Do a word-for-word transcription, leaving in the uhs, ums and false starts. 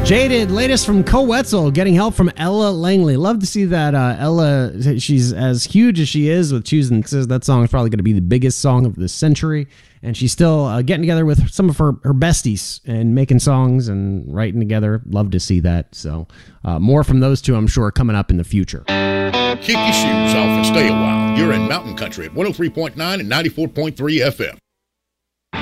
Jaded, latest from Coetzel, getting help from Ella Langley. Love to see that uh, Ella, she's as huge as she is with Choosing. That song is probably going to be the biggest song of the century. And she's still uh, getting together with some of her, her besties and making songs and writing together. Love to see that. So uh, more from those two, I'm sure, coming up in the future. Kick your shoes off and stay a while. You're in Mountain Country at one oh three point nine and ninety-four point three F M.